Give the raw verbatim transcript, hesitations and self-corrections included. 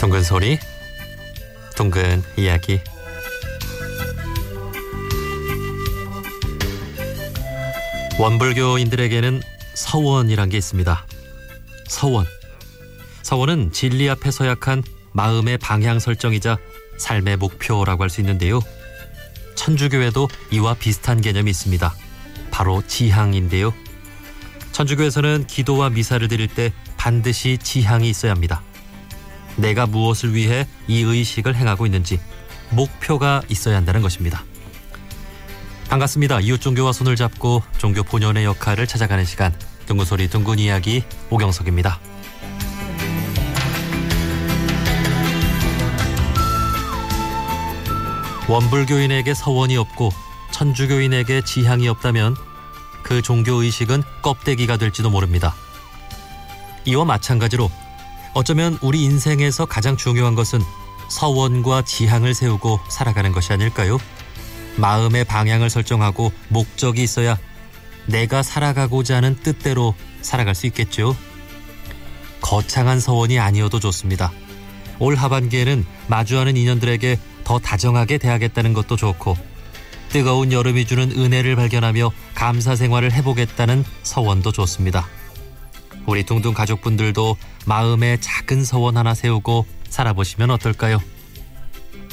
둥근 소리, 둥근 이야기. 원불교인들에게는 서원이란 게 있습니다. 서원. 서원은 진리 앞에 서약한 마음의 방향 설정이자 삶의 목표라고 할 수 있는데요. 천주교에도 이와 비슷한 개념이 있습니다. 바로 지향인데요. 천주교에서는 기도와 미사를 드릴 때 반드시 지향이 있어야 합니다. 내가 무엇을 위해 이 의식을 행하고 있는지 목표가 있어야 한다는 것입니다. 반갑습니다. 이웃 종교와 손을 잡고 종교 본연의 역할을 찾아가는 시간, 둥근 소리 둥근 이야기, 오경석입니다. 원불교인에게 서원이 없고 천주교인에게 지향이 없다면 그 종교의식은 껍데기가 될지도 모릅니다. 이와 마찬가지로 어쩌면 우리 인생에서 가장 중요한 것은 서원과 지향을 세우고 살아가는 것이 아닐까요? 마음의 방향을 설정하고 목적이 있어야 내가 살아가고자 하는 뜻대로 살아갈 수 있겠죠. 거창한 서원이 아니어도 좋습니다. 올 하반기에는 마주하는 인연들에게 더 다정하게 대하겠다는 것도 좋고, 뜨거운 여름이 주는 은혜를 발견하며 감사 생활을 해보겠다는 서원도 좋습니다. 우리 둥둥 가족분들도 마음에 작은 서원 하나 세우고 살아보시면 어떨까요?